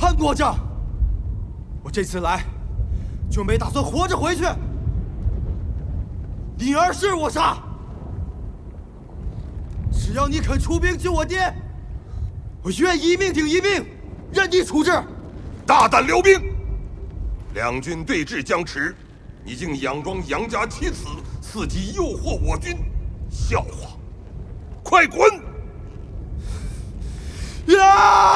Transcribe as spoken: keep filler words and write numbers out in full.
潘国丈，我这次来就没打算活着回去。你儿是我杀，只要你肯出兵救我爹，我愿一命顶一命，任你处置。 大胆辽兵！两军对峙僵持，你竟佯装杨家妻子，伺机诱惑我军，笑话！快滚！ 呀！